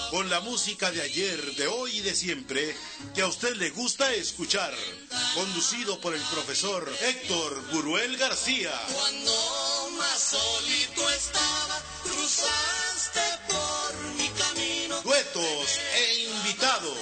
con la música de ayer, de hoy y de siempre que a usted le gusta escuchar. Conducido por el profesor Héctor Buruel García. Cuando más solito estaba, cruzaste por mi camino. Duetos e invitados.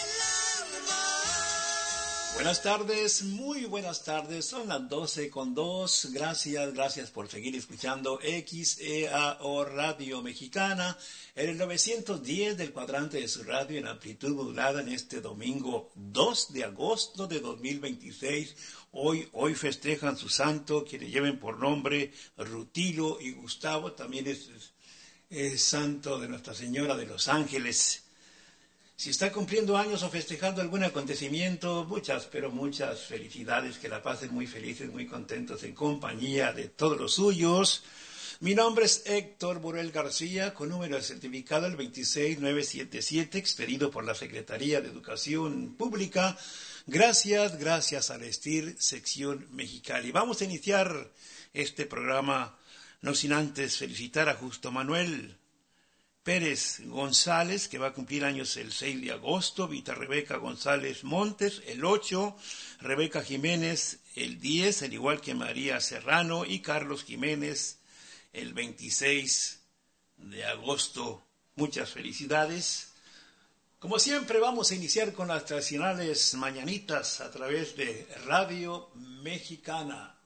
Buenas tardes, muy buenas tardes, son las 12:02, gracias por seguir escuchando XEAO Radio Mexicana, en el 910 del cuadrante de su radio en amplitud modulada en este domingo 2 de agosto de 2026, hoy festejan su santo, quienes lleven por nombre Rutilo y Gustavo, también es santo de Nuestra Señora de los Ángeles. Si está cumpliendo años o festejando algún acontecimiento, muchas felicidades, que la pasen muy felices, muy contentos en compañía de todos los suyos. Mi nombre es Héctor Buruel García, con número de certificado el 26977, expedido por la Secretaría de Educación Pública. Gracias al STIR, sección Mexicali. Vamos a iniciar este programa, no sin antes felicitar a Justo Manuel Pérez González, que va a cumplir años el 6 de agosto, Vita Rebeca González Montes, el 8, Rebeca Jiménez, el 10, al igual que María Serrano y Carlos Jiménez, el 26 de agosto. Muchas felicidades. Como siempre, vamos a iniciar con las tradicionales mañanitas a través de Radio Mexicana.